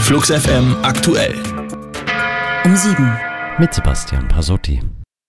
Flux FM aktuell. Um 7. Mit Sebastian Pasotti.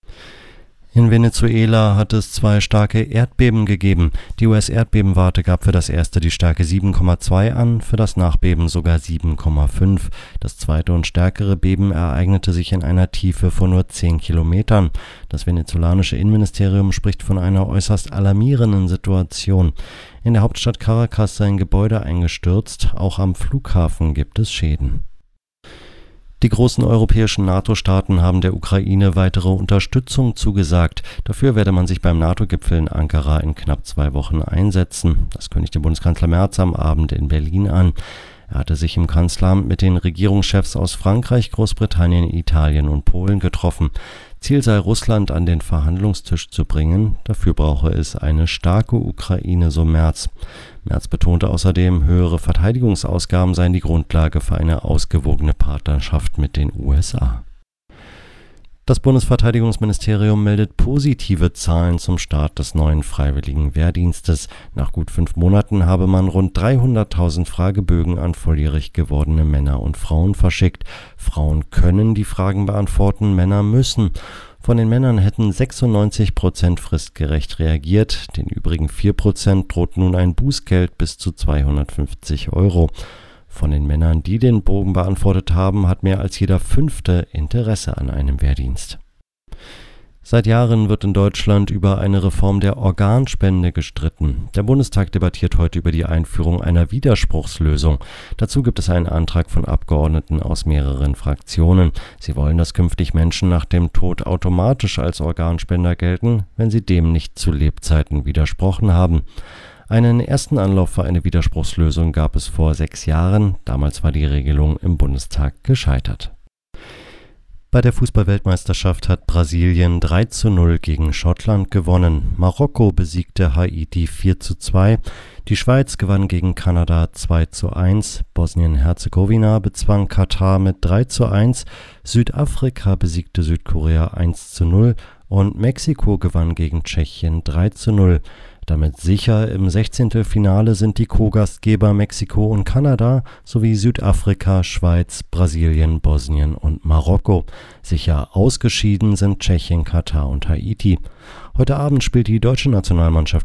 In Venezuela hat es 2 starke Erdbeben gegeben. Die US-Erdbebenwarte gab für das erste die Stärke 7,2 an, für das Nachbeben sogar 7,5. Das zweite und stärkere Beben ereignete sich in einer Tiefe von nur 10 Kilometern. Das venezolanische Innenministerium spricht von einer äußerst alarmierenden Situation. In der Hauptstadt Caracas seien Gebäude eingestürzt, auch am Flughafen gibt es Schäden. Die großen europäischen NATO-Staaten haben der Ukraine weitere Unterstützung zugesagt. Dafür werde man sich beim NATO-Gipfel in Ankara in knapp 2 Wochen einsetzen. Das kündigte Bundeskanzler Merz am Abend in Berlin an. Er hatte sich im Kanzleramt mit den Regierungschefs aus Frankreich, Großbritannien, Italien und Polen getroffen. Ziel sei, Russland an den Verhandlungstisch zu bringen. Dafür brauche es eine starke Ukraine, so Merz. Merz betonte außerdem, höhere Verteidigungsausgaben seien die Grundlage für eine ausgewogene Partnerschaft mit den USA. Das Bundesverteidigungsministerium meldet positive Zahlen zum Start des neuen freiwilligen Wehrdienstes. Nach gut 5 Monaten habe man rund 300.000 Fragebögen an volljährig gewordene Männer und Frauen verschickt. Frauen können die Fragen beantworten, Männer müssen. Von den Männern hätten 96% fristgerecht reagiert, den übrigen 4% droht nun ein Bußgeld bis zu 250 €. Von den Männern, die den Bogen beantwortet haben, hat mehr als jeder 5. Interesse an einem Wehrdienst. Seit Jahren wird in Deutschland über eine Reform der Organspende gestritten. Der Bundestag debattiert heute über die Einführung einer Widerspruchslösung. Dazu gibt es einen Antrag von Abgeordneten aus mehreren Fraktionen. Sie wollen, dass künftig Menschen nach dem Tod automatisch als Organspender gelten, wenn sie dem nicht zu Lebzeiten widersprochen haben. Einen ersten Anlauf für eine Widerspruchslösung gab es vor 6 Jahren. Damals war die Regelung im Bundestag gescheitert. Bei der Fußball-Weltmeisterschaft hat Brasilien 3:0 gegen Schottland gewonnen. Marokko besiegte Haiti 4:2. Die Schweiz gewann gegen Kanada 2:1. Bosnien-Herzegowina bezwang Katar mit 3:1. Südafrika besiegte Südkorea 1:0 und Mexiko gewann gegen Tschechien 3:0. Damit sicher im 16. Finale sind die Co-Gastgeber Mexiko und Kanada sowie Südafrika, Schweiz, Brasilien, Bosnien und Marokko. Sicher ausgeschieden sind Tschechien, Katar und Haiti. Heute Abend spielt die deutsche Nationalmannschaft